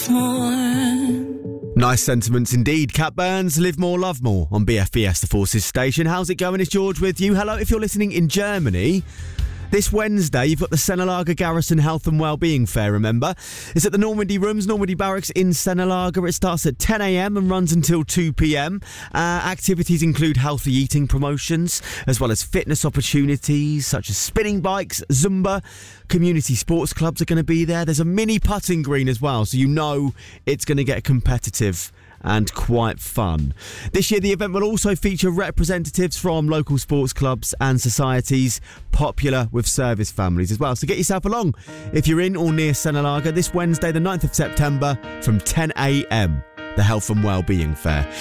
Nice sentiments indeed. Cat Burns, Live More, Love More on BFBS, the Forces station. How's it going? It's George with you. Hello, if you're listening in Germany. This Wednesday, you've got the Sennelager Garrison Health and Wellbeing Fair, remember? It's at the Normandy Rooms, Normandy Barracks in Sennelager. It starts at 10 a.m. and runs until 2 p.m. Activities include healthy eating promotions, as well as fitness opportunities, such as spinning bikes, Zumba. Community sports clubs are going to be there. There's a mini putting green as well, so you know it's going to get competitive and quite fun. This year, the event will also feature representatives from local sports clubs and societies popular with service families as well. So get yourself along if you're in or near Sennelager this Wednesday, the 9th of September from 10 a.m. The Health and Wellbeing Fair.